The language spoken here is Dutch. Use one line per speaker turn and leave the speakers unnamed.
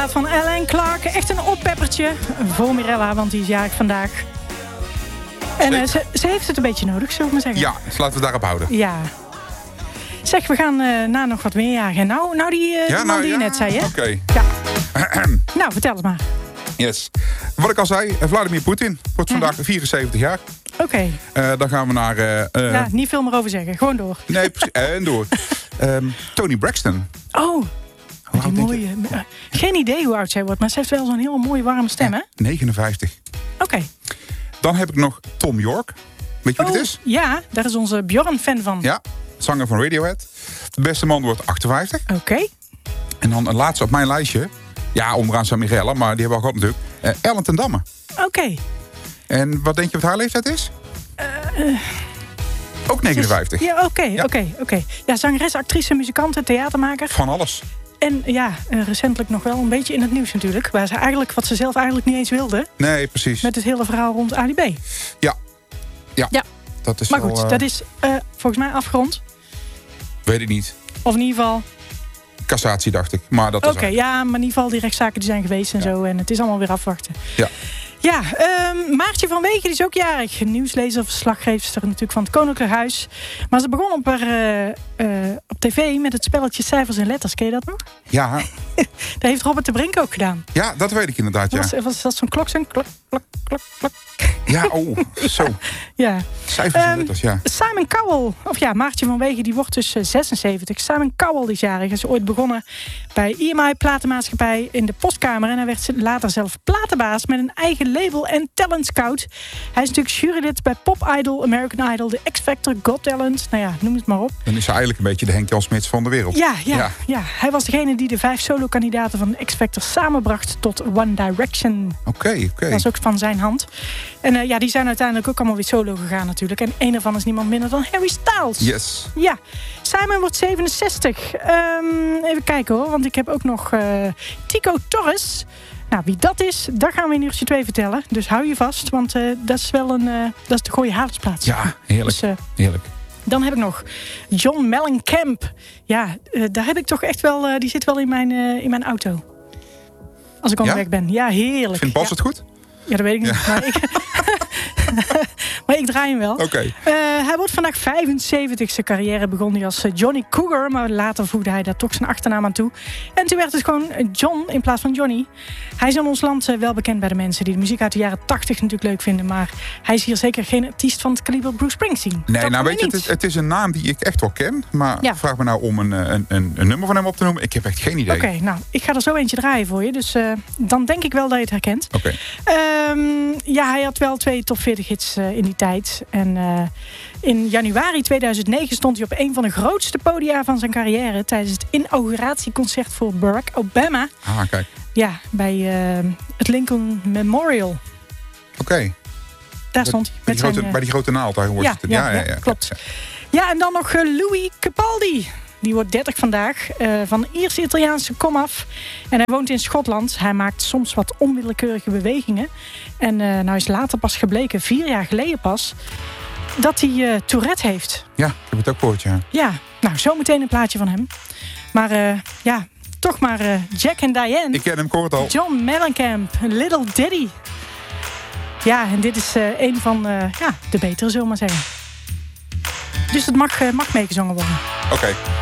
Van Ellen Clark, echt een oppeppertje voor Mirella, want die is jarig vandaag. En ze heeft het een beetje nodig, zullen we maar zeggen.
Ja, dus laten we daarop houden.
Ja. Zeg, we gaan na nog wat meer jagen. Nou die man die je net zei, hè?
Oké.
Ja. Nou, vertel het maar.
Yes. Wat ik al zei, Vladimir Poetin wordt vandaag 74 jaar.
Oké.
Dan gaan we naar...
ja, niet veel meer over zeggen. Gewoon door.
Nee, precies. En door. Toni Braxton.
Oh, die mooie... geen idee hoe oud zij wordt, maar ze heeft wel zo'n heel mooie warme stem, hè?
59.
Oké.
Dan heb ik nog Tom York. Weet je wat het is?
Ja, daar is onze Bjorn fan van.
Ja, zanger van Radiohead. De beste man wordt 58.
Oké.
En dan een laatste op mijn lijstje. Ja, onderaan staat Mirella, maar die hebben we al gehad natuurlijk. Ellen ten Damme.
Oké.
En wat denk je wat haar leeftijd is? Ook 59.
Ja, oké. Ja, zangeres, actrice, muzikant, theatermaker.
Van alles.
En ja, recentelijk nog wel een beetje in het nieuws natuurlijk. Waar ze eigenlijk, wat ze zelf eigenlijk niet eens wilde.
Nee, precies.
Met het hele verhaal rond Ali B.
Ja. Dat is
maar goed, dat is volgens mij afgerond.
Weet ik niet.
Of in ieder geval...
Cassatie, dacht ik. Maar dat is
ja, maar in ieder geval die rechtszaken die zijn geweest en zo. En het is allemaal weer afwachten.
Ja.
Ja, Maartje van Wegen die is ook jarig. Nieuwslezer, verslaggeefster natuurlijk van het Koninklijk Huis. Maar ze begon op tv met het spelletje Cijfers en Letters. Ken je dat nog?
Ja.
Dat heeft Robert de Brink ook gedaan.
Ja, dat weet ik inderdaad, ja.
Was dat zo'n klok? Zo'n klok, klok, klok, klok.
Ja, zo.
Ja.
Cijfers en letters, ja.
Simon Cowell, of ja, Maartje van Wegen, die wordt dus 76. Simon Cowell die is jarig. Hij is ooit begonnen bij EMI Platenmaatschappij in de postkamer. En hij werd later zelf platenbaas met een eigen label en talent scout. Hij is natuurlijk jurylid bij Pop Idol, American Idol, de X Factor, Got Talent. Nou ja, noem het maar op.
Dan is hij eigenlijk een beetje de Henk Jan Smits van de wereld.
Ja. Hij was degene die de 5 solo-kandidaten van X Factor samenbracht tot One Direction.
Oké.
Dat was ook van zijn hand. En die zijn uiteindelijk ook allemaal weer solo gegaan natuurlijk. En een ervan is niemand minder dan Harry Styles.
Yes.
Ja, Simon wordt 67. Even kijken hoor, want ik heb ook nog Tico Torres. Nou, wie dat is, dat gaan we in uurtje 2 vertellen. Dus hou je vast, want dat is wel dat is de Gooie Haversplaats.
Ja, heerlijk.
Dus,
heerlijk.
Dan heb ik nog John Mellencamp. Ja, daar heb ik toch echt wel... die zit wel in mijn auto. Als ik onderweg ben. Ja, heerlijk.
Vindt Bas het goed?
Ja, dat weet ik niet. Ja. Maar ik draai hem wel.
Oké.
Hij wordt vandaag 75. Zijn carrière begon hij als Johnny Cougar. Maar later voegde hij daar toch zijn achternaam aan toe. En toen werd het gewoon John in plaats van Johnny. Hij is in ons land wel bekend bij de mensen die de muziek uit de jaren 80 natuurlijk leuk vinden. Maar hij is hier zeker geen artiest van het kaliber Bruce Springsteen.
Nee, nou weet je, het is een naam die ik echt wel ken. Maar vraag me nou om een nummer van hem op te noemen. Ik heb echt geen idee.
Oké, nou, ik ga er zo eentje draaien voor je. Dus dan denk ik wel dat je het herkent.
Oké.
Hij had wel 2 top 40 hits in die tijd. En in januari 2009 stond hij op een van de grootste podia van zijn carrière tijdens het inauguratieconcert voor Barack Obama.
Ah, kijk.
Ja, bij het Lincoln Memorial.
Oké.
Daar stond hij.
Bij die grote naald.
Ja, klopt. Ja, en dan nog Louis Capaldi. Die wordt 30 vandaag, van Iers-Italiaanse komaf. En hij woont in Schotland. Hij maakt soms wat onwillekeurige bewegingen. En nou is later pas gebleken, 4 jaar geleden pas, dat hij Tourette heeft.
Ja, ik heb het ook gehoord, ja.
Ja, nou, zo meteen een plaatje van hem. Maar toch maar Jack en Diane.
Ik ken hem kort al.
John Mellencamp, Little Diddy. Ja, en dit is een van de betere, zullen we maar zeggen. Dus het mag meegezongen worden.
Oké.